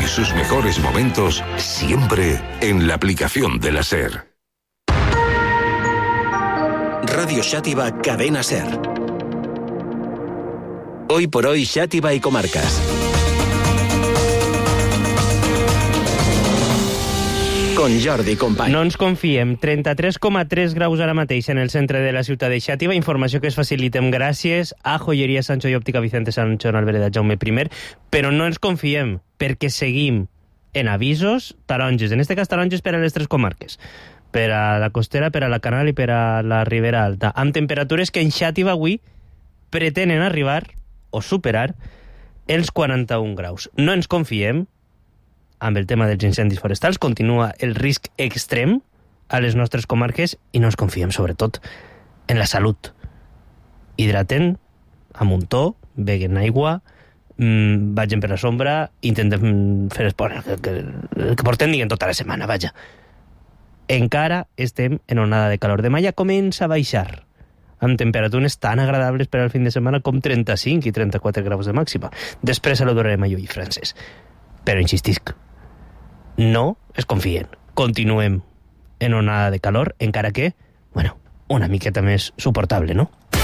Vive sus mejores momentos siempre en la aplicación de la SER. Radio Xàtiva, Cadena SER. Hoy por hoy, Xàtiva y comarcas. Con Jordi Company. No ens confiem. 33,3 graus ara mateix en el centre de la ciutat de Xàtiva. Informació que es facilitem gràcies a Joyeria Sancho i Òptica Vicente Sancho en Albereda Jaume I. Però no ens confiem, perquè seguim en avisos taronges. En este cas, taronges per a les tres comarques. Per a la costera, per a la Canal i per a la Ribera Alta. Amb temperatures que en Xàtiva avui pretenen arribar o superar els 41 graus. No ens confiem. Amb el tema dels incendis forestals continua el risc extrem a les nostres comarques i no ens confiem, sobretot, en la salut. Hidraten a muntó, beguen aigua, vagin per la sombra, intentem fer esport, el que portem, diguem, tota la setmana, vaja. Encara estem en onada de calor. Demà ja comença a baixar, amb temperatures tan agradables per al fin de setmana com 35 i 34 graus de màxima. Després saludorem a Lluís Francesc. Però insistisc, no es confien. Continuem en onada de calor, encara que, bueno, una miqueta més suportable, no?